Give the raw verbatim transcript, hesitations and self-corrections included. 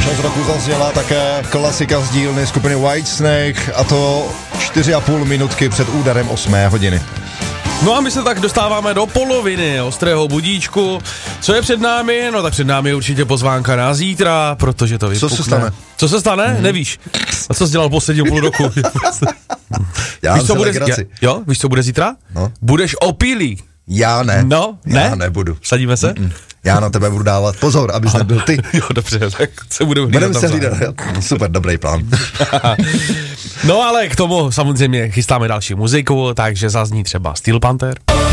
Čas roku zazněla také klasika z dílny skupiny Whitesnake, a to čtyři a půl minutky před úderem osmé hodiny. No a my se tak dostáváme do poloviny ostrého budíčku. Co je před námi? No tak před námi je určitě pozvánka na zítra, protože to vypukne. Co se stane? Co se stane? Mm. Nevíš. A co jsi dělal poslední půl roku? Já víš, co bude, ja, jo, víš, co bude zítra? No. Budeš opilý. Já ne. No, ne? Já nebudu. Sadíme se? Mm-mm. Já na tebe budu dávat pozor, abys Aha. nebyl ty. Jo, dobře, tak se budeme hlídat. Budeme se hlídat, super, dobrý plán. No ale k tomu samozřejmě chystáme další muziku, takže zazní třeba Steel Panther.